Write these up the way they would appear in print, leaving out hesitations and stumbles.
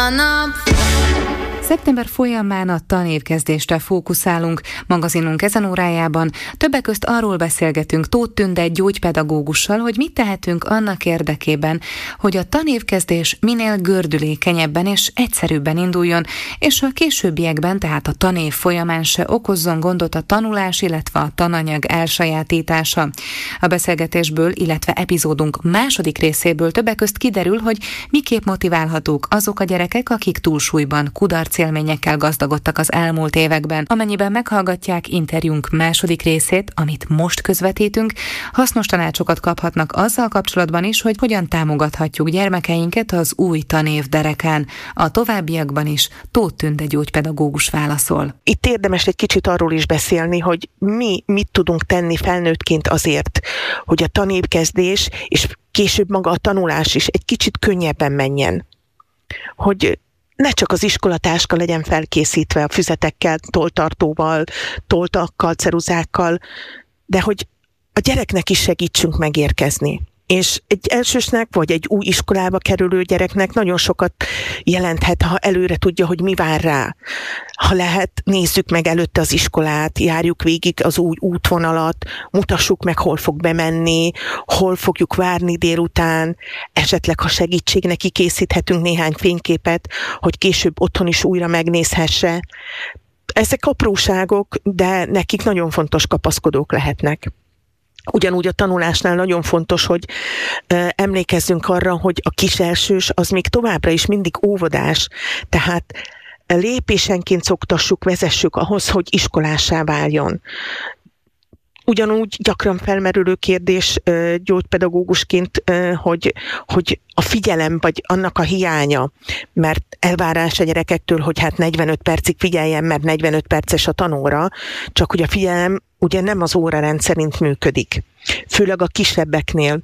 Szeptember folyamán a tanévkezdésre fókuszálunk. Magazinunk ezen órájában többek közt arról beszélgetünk Tóth Tünde gyógypedagógussal, hogy mit tehetünk annak érdekében, hogy a tanévkezdés minél gördülékenyebben és egyszerűbben induljon, és a későbbiekben, tehát a tanév folyamán se okozzon gondot a tanulás, illetve a tananyag elsajátítása. A beszélgetésből, illetve epizódunk második részéből többek közt kiderül, hogy miképp motiválhatók azok a gyerekek, akik túlsúlyban, kudarc élményekkel gazdagodtak az elmúlt években. Amennyiben meghallgatják interjúnk második részét, amit most közvetítünk, hasznos tanácsokat kaphatnak azzal kapcsolatban is, hogy hogyan támogathatjuk gyermekeinket az új tanév derekán. A továbbiakban is Tóth Tünde gyógypedagógus válaszol. Itt érdemes egy kicsit arról is beszélni, hogy mi mit tudunk tenni felnőttként azért, hogy a tanévkezdés és később maga a tanulás is egy kicsit könnyebben menjen. Hogy ne csak az iskolatáska legyen felkészítve a füzetekkel, tolltartóval, tolltakkal, ceruzákkal, de hogy a gyereknek is segítsünk megérkezni. És egy elsősnek, vagy egy új iskolába kerülő gyereknek nagyon sokat jelenthet, ha előre tudja, hogy mi vár rá. Ha lehet, nézzük meg előtte az iskolát, járjuk végig az új útvonalat, mutassuk meg, hol fog bemenni, hol fogjuk várni délután, esetleg, ha segítség, neki készíthetünk néhány fényképet, hogy később otthon is újra megnézhesse. Ezek apróságok, de nekik nagyon fontos kapaszkodók lehetnek. Ugyanúgy a tanulásnál nagyon fontos, hogy emlékezzünk arra, hogy a kiselsős az még továbbra is mindig óvodás, tehát lépésenként szoktassuk, vezessük ahhoz, hogy iskolássá váljon. Ugyanúgy gyakran felmerülő kérdés gyógypedagógusként, hogy a figyelem, vagy annak a hiánya, mert elvárás a gyerekektől, hogy hát 45 percig figyeljen, mert 45 perces a tanóra, csak hogy a figyelem ugye nem az órarend szerint működik. Főleg a kisebbeknél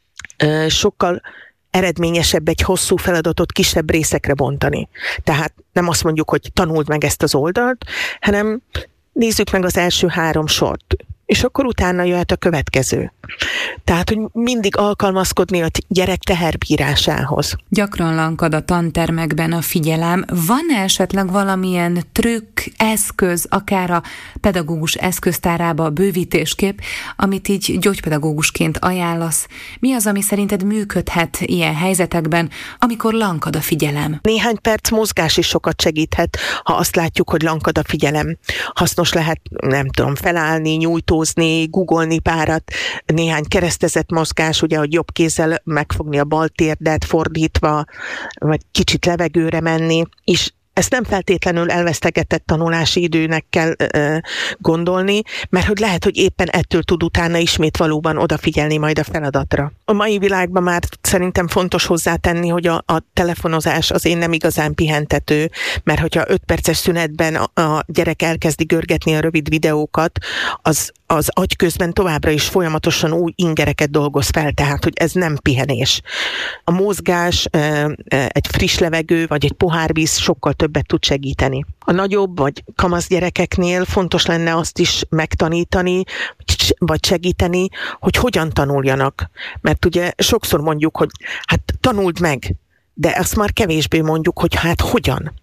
sokkal eredményesebb egy hosszú feladatot kisebb részekre bontani. Tehát nem azt mondjuk, hogy tanuld meg ezt az oldalt, hanem nézzük meg az első 3 sort, és akkor utána jöhet a következő. Tehát, hogy mindig alkalmazkodni a gyerek teherbírásához. Gyakran lankad a tantermekben a figyelem. Van-e esetleg valamilyen trükk, eszköz, akár a pedagógus eszköztárába bővítésképp, amit így gyógypedagógusként ajánlasz? Mi az, ami szerinted működhet ilyen helyzetekben, amikor lankad a figyelem? Néhány perc mozgás is sokat segíthet, ha azt látjuk, hogy lankad a figyelem. Hasznos lehet, nem tudom, felállni, nyújtózni, googolni párat, néhány keresztezett mozgás, ugye, hogy jobb kézzel megfogni a bal térdet fordítva, vagy kicsit levegőre menni, és ezt nem feltétlenül elvesztegetett tanulási időnek kell gondolni, mert hogy lehet, hogy éppen ettől tud utána ismét valóban odafigyelni majd a feladatra. A mai világban már szerintem fontos hozzátenni, hogy a telefonozás azért nem igazán pihentető, mert hogyha 5 perces szünetben a gyerek elkezdi görgetni a rövid videókat, az agy közben továbbra is folyamatosan új ingereket dolgoz fel, tehát hogy ez nem pihenés. A mozgás, egy friss levegő, vagy egy pohár víz sokkal többet tud segíteni. A nagyobb vagy kamasz gyerekeknél fontos lenne azt is megtanítani, vagy segíteni, hogy hogyan tanuljanak. Mert ugye sokszor mondjuk, hogy hát tanuld meg, de azt már kevésbé mondjuk, hogy hát hogyan.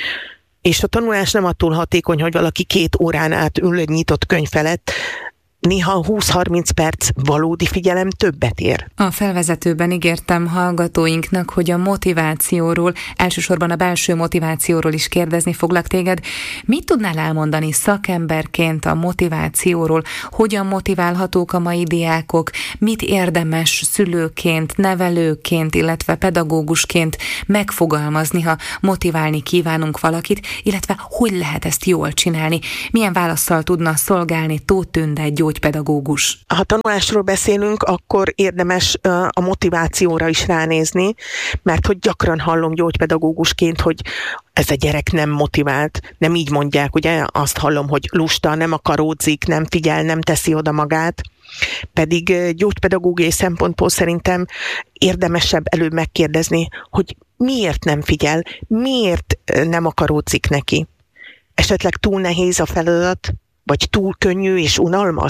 És a tanulás nem attól hatékony, hogy valaki 2 órán át ül egy nyitott könyv felett, néha 20-30 perc valódi figyelem többet ér. A felvezetőben ígértem hallgatóinknak, hogy a motivációról, elsősorban a belső motivációról is kérdezni foglak téged. Mit tudnál elmondani szakemberként a motivációról? Hogyan motiválhatók a mai diákok? Mit érdemes szülőként, nevelőként, illetve pedagógusként megfogalmazni, ha motiválni kívánunk valakit, illetve hogy lehet ezt jól csinálni? Milyen válasszal tudna szolgálni Tóth Tünde gyógypedagógus? Ha tanulásról beszélünk, akkor érdemes a motivációra is ránézni, mert hogy gyakran hallom gyógypedagógusként, hogy ez a gyerek nem motivált. Nem így mondják, ugye? Azt hallom, hogy lusta, nem akaródzik, nem figyel, nem teszi oda magát. Pedig gyógypedagógiai szempontból szerintem érdemesebb előbb megkérdezni, hogy miért nem figyel, miért nem akaródzik neki. Esetleg túl nehéz a feladat, vagy túl könnyű és unalmas?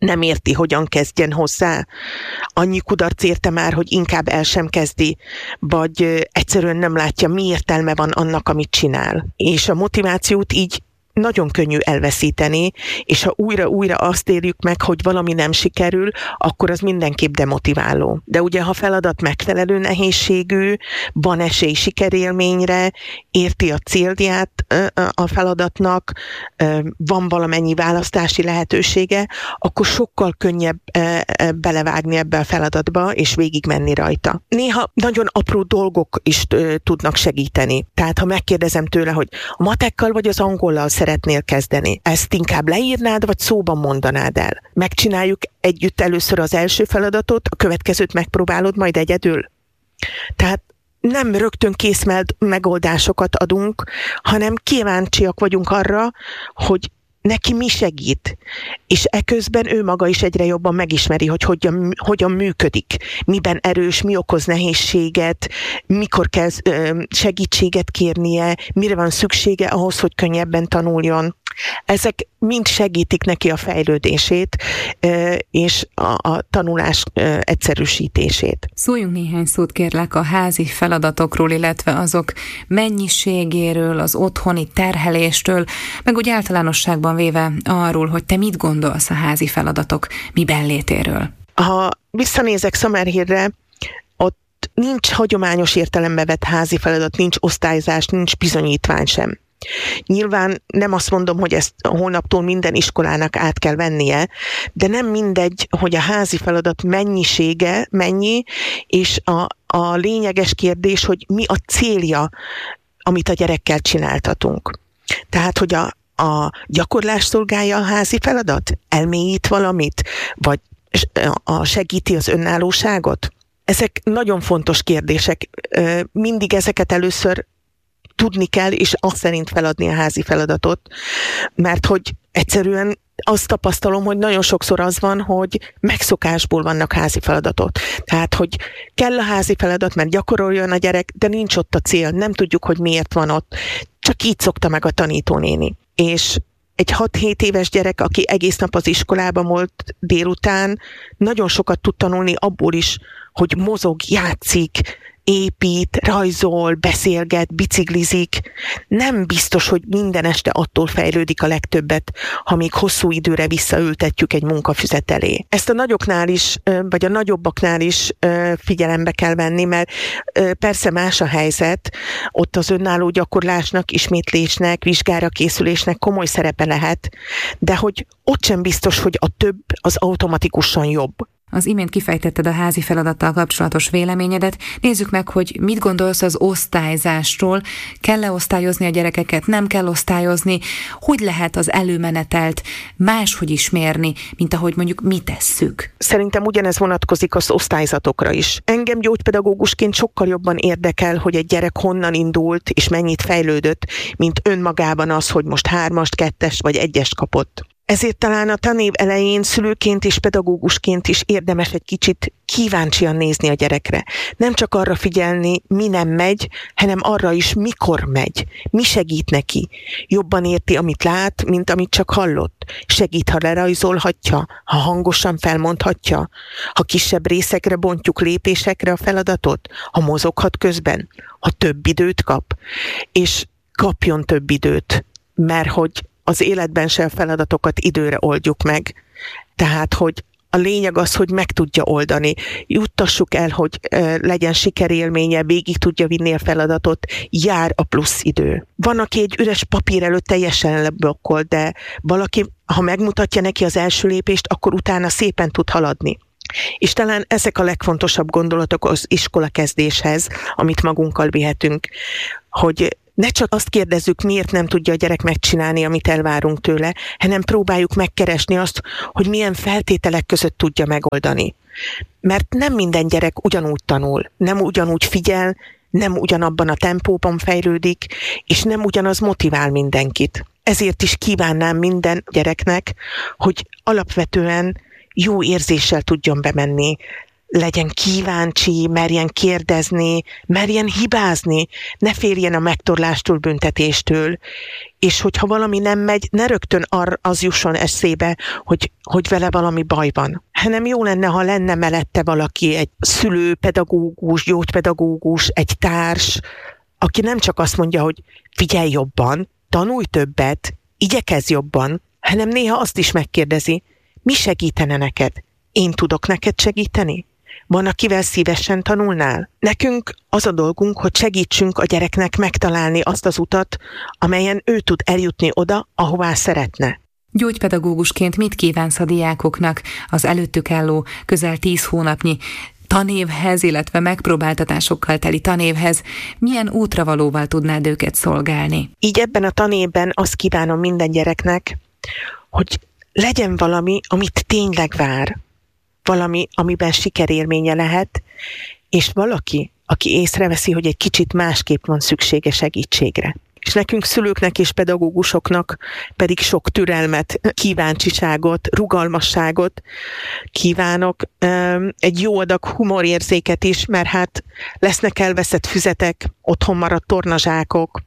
nem érti, hogyan kezdjen hozzá. Annyi kudarc érte már, hogy inkább el sem kezdi, vagy egyszerűen nem látja, mi értelme van annak, amit csinál. És a motivációt így nagyon könnyű elveszíteni, és ha újra-újra azt érjük meg, hogy valami nem sikerül, akkor az mindenképp demotiváló. De ugye, ha feladat megfelelő nehézségű, van esély sikerélményre, érti a célját a feladatnak, van valamennyi választási lehetősége, akkor sokkal könnyebb belevágni ebbe a feladatba, és végigmenni rajta. Néha nagyon apró dolgok is tudnak segíteni. Tehát, ha megkérdezem tőle, hogy a matekkal vagy az angollal szeretnél kezdeni, ezt inkább leírnád, vagy szóban mondanád el? Megcsináljuk együtt először az első feladatot, a következőt megpróbálod majd egyedül? Tehát nem rögtön kész megoldásokat adunk, hanem kíváncsiak vagyunk arra, hogy neki mi segít, és eközben ő maga is egyre jobban megismeri, hogy hogyan működik, miben erős, mi okoz nehézséget, mikor kell segítséget kérnie, mire van szüksége ahhoz, hogy könnyebben tanuljon. Ezek mind segítik neki a fejlődését és a tanulás egyszerűsítését. Szóljunk néhány szót kérlek a házi feladatokról, illetve azok mennyiségéről, az otthoni terheléstől, meg úgy általánosságban véve arról, hogy te mit gondolsz a házi feladatok miben létéről. Ha visszanézek Summerhillre, ott nincs hagyományos értelembe vett házi feladat, nincs osztályzás, nincs bizonyítvány sem. Nyilván nem azt mondom, hogy ezt holnaptól minden iskolának át kell vennie, de nem mindegy, hogy a házi feladat mennyisége mennyi, és a lényeges kérdés, hogy mi a célja, amit a gyerekkel csináltatunk. Tehát, hogy a gyakorlás szolgálja a házi feladat? Elmélyít valamit? Vagy segíti az önállóságot? Ezek nagyon fontos kérdések. Mindig ezeket először tudni kell, és azt szerint feladni a házi feladatot, mert hogy egyszerűen azt tapasztalom, hogy nagyon sokszor az van, hogy megszokásból vannak házi feladatot. Tehát, hogy kell a házi feladat, mert gyakoroljon a gyerek, de nincs ott a cél, nem tudjuk, hogy miért van ott. Csak így szokta meg a tanítónéni. És egy 6-7 éves gyerek, aki egész nap az iskolában volt délután, nagyon sokat tud tanulni abból is, hogy mozog, játszik, épít, rajzol, beszélget, biciklizik. Nem biztos, hogy minden este attól fejlődik a legtöbbet, ha még hosszú időre visszaültetjük egy munkafüzet elé. Ezt a nagyoknál is, vagy a nagyobbaknál is figyelembe kell venni, mert persze más a helyzet, ott az önálló gyakorlásnak, ismétlésnek, vizsgára készülésnek komoly szerepe lehet, de hogy ott sem biztos, hogy a több az automatikusan jobb. Az imént kifejtetted a házi feladattal kapcsolatos véleményedet. Nézzük meg, hogy mit gondolsz az osztályzásról. Kell-e osztályozni a gyerekeket, nem kell osztályozni? Hogy lehet az előmenetelt máshogy is mérni, mint ahogy mondjuk mi tesszük? Szerintem ugyanez vonatkozik az osztályzatokra is. Engem gyógypedagógusként sokkal jobban érdekel, hogy egy gyerek honnan indult és mennyit fejlődött, mint önmagában az, hogy most 3-ast, 2-est vagy 1-est kapott. Ezért talán a tanév elején szülőként és pedagógusként is érdemes egy kicsit kíváncsian nézni a gyerekre. Nem csak arra figyelni, mi nem megy, hanem arra is, mikor megy. Mi segít neki? Jobban érti, amit lát, mint amit csak hallott. Segít, ha lerajzolhatja, ha hangosan felmondhatja, ha kisebb részekre bontjuk lépésekre a feladatot, ha mozoghat közben, ha több időt kap. És kapjon több időt, mert hogy az életben sem feladatokat időre oldjuk meg. Tehát, hogy a lényeg az, hogy meg tudja oldani. Juttassuk el, hogy legyen sikerélménye, végig tudja vinni a feladatot, jár a plusz idő. Van, aki egy üres papír előtt teljesen leblokkol, de valaki, ha megmutatja neki az első lépést, akkor utána szépen tud haladni. És talán ezek a legfontosabb gondolatok az iskola kezdéshez, amit magunkkal vihetünk, hogy ne csak azt kérdezzük, miért nem tudja a gyerek megcsinálni, amit elvárunk tőle, hanem próbáljuk megkeresni azt, hogy milyen feltételek között tudja megoldani. Mert nem minden gyerek ugyanúgy tanul, nem ugyanúgy figyel, nem ugyanabban a tempóban fejlődik, és nem ugyanaz motivál mindenkit. Ezért is kívánnám minden gyereknek, hogy alapvetően jó érzéssel tudjon bemenni, legyen kíváncsi, merjen kérdezni, merjen hibázni, ne féljen a megtorlástól, büntetéstől, és hogyha valami nem megy, ne rögtön az jusson eszébe, hogy vele valami baj van, hanem jó lenne, ha lenne mellette valaki, egy szülőpedagógus, gyógypedagógus, egy társ, aki nem csak azt mondja, hogy figyelj jobban, tanulj többet, igyekezz jobban, hanem néha azt is megkérdezi, mi segítene neked? Én tudok neked segíteni? Van, akivel szívesen tanulnál? Nekünk az a dolgunk, hogy segítsünk a gyereknek megtalálni azt az utat, amelyen ő tud eljutni oda, ahová szeretne. Gyógypedagógusként mit kívánsz a diákoknak az előttük álló közel 10 hónapnyi tanévhez, illetve megpróbáltatásokkal teli tanévhez? Milyen útravalóval tudnád őket szolgálni? Így ebben a tanévben azt kívánom minden gyereknek, hogy legyen valami, amit tényleg vár. Valami, amiben sikerélménye lehet, és valaki, aki észreveszi, hogy egy kicsit másképp van szüksége segítségre. És nekünk szülőknek és pedagógusoknak pedig sok türelmet, kíváncsiságot, rugalmasságot kívánok, egy jó adag humorérzéket is, mert hát lesznek elveszett füzetek, otthon maradt tornazsákok,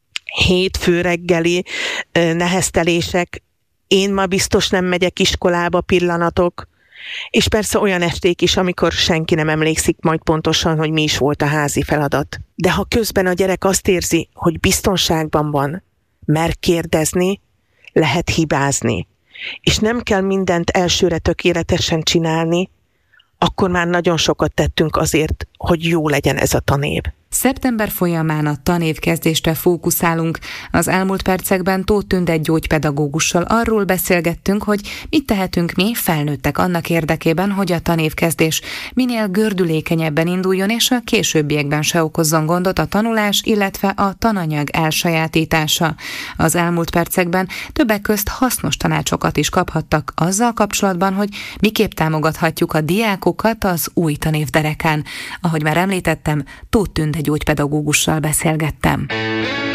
hétfő reggeli neheztelések, én ma biztos nem megyek iskolába pillanatok, és persze olyan esték is, amikor senki nem emlékszik majd pontosan, hogy mi is volt a házi feladat. De ha közben a gyerek azt érzi, hogy biztonságban van, mer kérdezni, lehet hibázni, és nem kell mindent elsőre tökéletesen csinálni, akkor már nagyon sokat tettünk azért, hogy jó legyen ez a tanév. Szeptember folyamán a tanévkezdésre fókuszálunk. Az elmúlt percekben Tóth Tünde gyógypedagógussal arról beszélgettünk, hogy mit tehetünk mi felnőttek annak érdekében, hogy a tanévkezdés minél gördülékenyebben induljon, és a későbbiekben se okozzon gondot a tanulás, illetve a tananyag elsajátítása. Az elmúlt percekben többek közt hasznos tanácsokat is kaphattak azzal kapcsolatban, hogy miképp támogathatjuk a diákokat az új tanévderekán. Ahogy már említettem, Tóth Tünde gyógypedagógussal beszélgettem.